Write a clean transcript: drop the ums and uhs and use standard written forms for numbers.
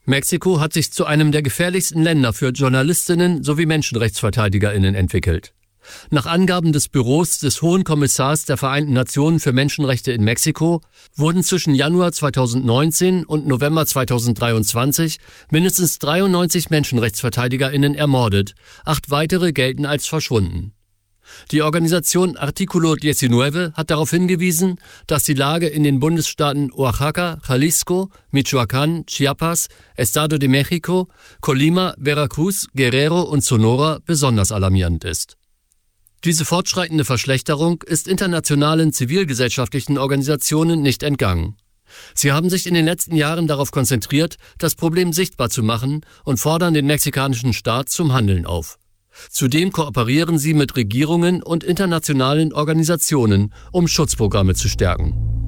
Mexiko hat sich zu einem der gefährlichsten Länder für Journalistinnen sowie MenschenrechtsverteidigerInnen entwickelt. Nach Angaben des Büros des Hohen Kommissars der Vereinten Nationen für Menschenrechte in Mexiko wurden zwischen Januar 2019 und November 2023 mindestens 93 MenschenrechtsverteidigerInnen ermordet, 8 weitere gelten als verschwunden. Die Organisation Artículo 19 hat darauf hingewiesen, dass die Lage in den Bundesstaaten Oaxaca, Jalisco, Michoacán, Chiapas, Estado de México, Colima, Veracruz, Guerrero und Sonora besonders alarmierend ist. Diese fortschreitende Verschlechterung ist internationalen zivilgesellschaftlichen Organisationen nicht entgangen. Sie haben sich in den letzten Jahren darauf konzentriert, das Problem sichtbar zu machen und fordern den mexikanischen Staat zum Handeln auf. Zudem kooperieren sie mit Regierungen und internationalen Organisationen, um Schutzprogramme zu stärken.